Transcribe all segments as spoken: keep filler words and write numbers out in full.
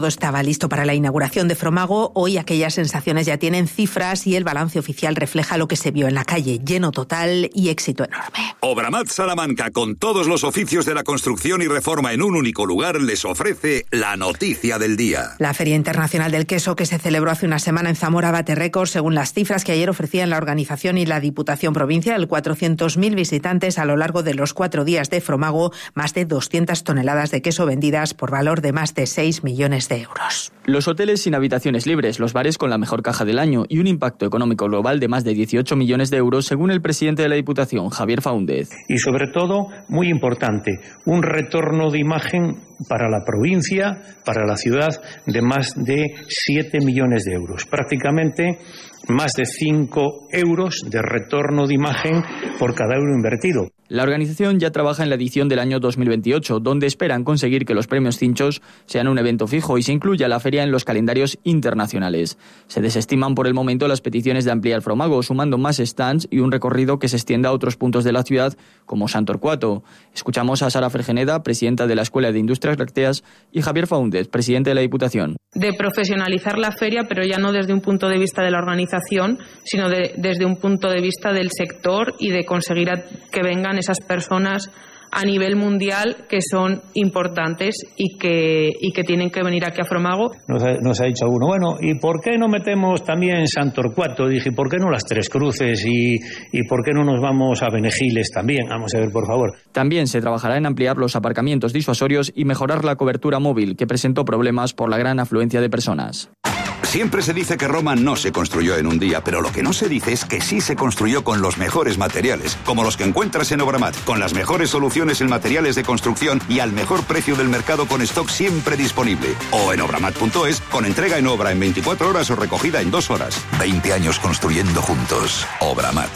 Todo estaba listo para la inauguración de Fromago. Hoy aquellas sensaciones ya tienen cifras y el balance oficial refleja lo que se vio en la calle. Lleno total y éxito enorme. Obramat Salamanca, con todos los oficios de la construcción y reforma en un único lugar, les ofrece la noticia del día. La Feria Internacional del Queso, que se celebró hace una semana en Zamora, bate récord según las cifras que ayer ofrecían la organización y la Diputación Provincial. cuatrocientos mil visitantes a lo largo de los cuatro días de Fromago, más de doscientas toneladas de queso vendidas por valor de más de seis millones de euros. Los hoteles sin habitaciones libres, los bares con la mejor caja del año y un impacto económico global de más de dieciocho millones de euros, según el presidente de la Diputación, Javier Faúndez. Y sobre todo, muy importante, un retorno de imagen para la provincia, para la ciudad, de más de siete millones de euros. Prácticamente más de cinco euros de retorno de imagen por cada euro invertido. La organización ya trabaja en la edición del año dos mil veintiocho, donde esperan conseguir que los premios Cinchos sean un evento fijo y se incluya la feria en los calendarios internacionales. Se desestiman por el momento las peticiones de ampliar Fromago, sumando más stands y un recorrido que se extienda a otros puntos de la ciudad, como Santorcuato. Escuchamos a Sara Fergeneda, presidenta de la Escuela de Industrias Lácteas, y Javier Faúndez, presidente de la Diputación. De profesionalizar la feria, pero ya no desde un punto de vista de la organización, sino de, desde un punto de vista del sector y de conseguir a, que vengan esas personas a nivel mundial que son importantes y que, y que tienen que venir aquí a Fromago. Nos ha, nos ha dicho uno, bueno, ¿y por qué no metemos también Santorcuato? Dije, ¿por qué no las Tres Cruces? ¿Y, y por qué no nos vamos a Benegiles también? Vamos a ver, por favor. También se trabajará en ampliar los aparcamientos disuasorios y mejorar la cobertura móvil, que presentó problemas por la gran afluencia de personas. Siempre se dice que Roma no se construyó en un día, pero lo que no se dice es que sí se construyó con los mejores materiales, como los que encuentras en Obramat, con las mejores soluciones en materiales de construcción y al mejor precio del mercado, con stock siempre disponible. O en obramat punto es, con entrega en obra en veinticuatro horas o recogida en dos horas. veinte años construyendo juntos. Obramat.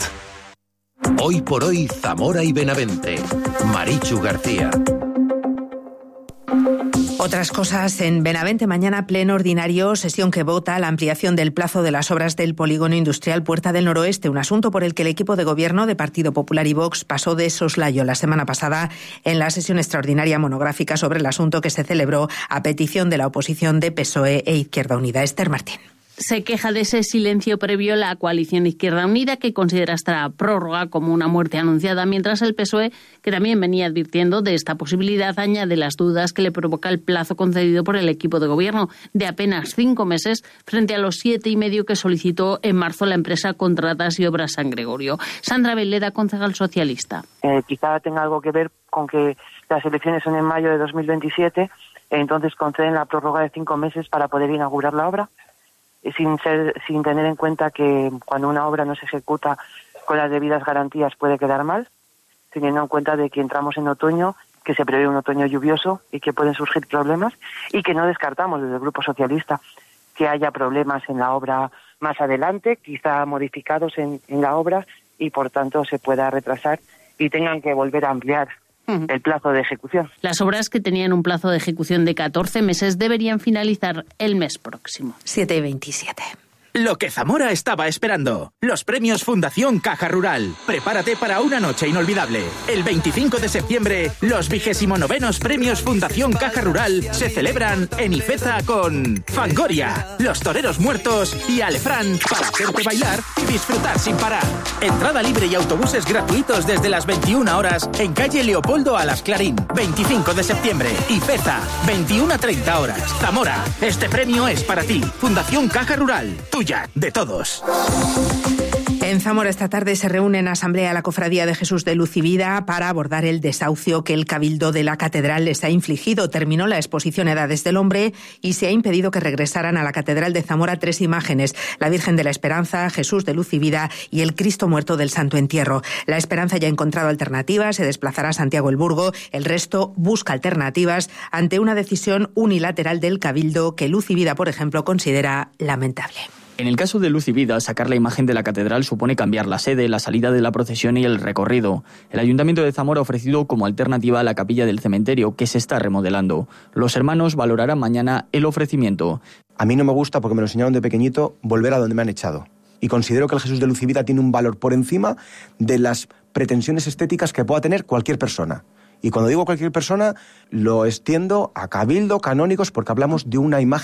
Hoy por hoy, Zamora y Benavente. Marichu García. Otras cosas en Benavente. Mañana pleno ordinario, sesión que vota la ampliación del plazo de las obras del polígono industrial Puerta del Noroeste, un asunto por el que el equipo de gobierno de Partido Popular y Vox pasó de soslayo la semana pasada en la sesión extraordinaria monográfica sobre el asunto que se celebró a petición de la oposición de P S O E e Izquierda Unida. Esther Martín. Se queja de ese silencio previo la coalición Izquierda Unida, que considera esta prórroga como una muerte anunciada, mientras el P S O E, que también venía advirtiendo de esta posibilidad, añade las dudas que le provoca el plazo concedido por el equipo de gobierno de apenas cinco meses frente a los siete y medio que solicitó en marzo la empresa Contratas y Obras San Gregorio. Sandra Veleda, concejal socialista. Eh, quizá tenga algo que ver con que las elecciones son en mayo de dos mil veintisiete, entonces conceden la prórroga de cinco meses para poder inaugurar la obra, sin ser, sin tener en cuenta que cuando una obra no se ejecuta con las debidas garantías puede quedar mal, teniendo en cuenta de que entramos en otoño, que se prevé un otoño lluvioso y que pueden surgir problemas, y que no descartamos desde el Grupo Socialista que haya problemas en la obra más adelante, quizá modificados en, en la obra, y por tanto se pueda retrasar y tengan que volver a ampliar el plazo de ejecución. Las obras, que tenían un plazo de ejecución de catorce meses, deberían finalizar el mes próximo. siete y veintisiete. Lo que Zamora estaba esperando. Los premios Fundación Caja Rural. Prepárate para una noche inolvidable. El veinticinco de septiembre, los vigésimo novenos premios Fundación Caja Rural se celebran en Ifeza con Fangoria, Los Toreros Muertos y Alefrán, para hacerte bailar y disfrutar sin parar. Entrada libre y autobuses gratuitos desde las veintiuna horas en calle Leopoldo Alas Clarín. veinticinco de septiembre, Ifeza, veintiuna a treinta horas. Zamora, este premio es para ti. Fundación Caja Rural, tuya, de todos. En Zamora esta tarde se reúne en asamblea la Cofradía de Jesús de Luz y Vida para abordar el desahucio que el Cabildo de la Catedral les ha infligido. Terminó la exposición Edades del Hombre y se ha impedido que regresaran a la Catedral de Zamora tres imágenes: la Virgen de la Esperanza, Jesús de Luz y Vida y el Cristo Muerto del Santo Entierro. La Esperanza ya ha encontrado alternativas, se desplazará a Santiago el Burgo. El resto busca alternativas ante una decisión unilateral del Cabildo que Luz y Vida, por ejemplo, considera lamentable. En el caso de Luz y Vida, sacar la imagen de la catedral supone cambiar la sede, la salida de la procesión y el recorrido. El Ayuntamiento de Zamora ha ofrecido como alternativa la capilla del cementerio, que se está remodelando. Los hermanos valorarán mañana el ofrecimiento. A mí no me gusta, porque me lo enseñaron de pequeñito, volver a donde me han echado. Y considero que el Jesús de Luz y Vida tiene un valor por encima de las pretensiones estéticas que pueda tener cualquier persona. Y cuando digo cualquier persona, lo extiendo a cabildo, canónigos, porque hablamos de una imagen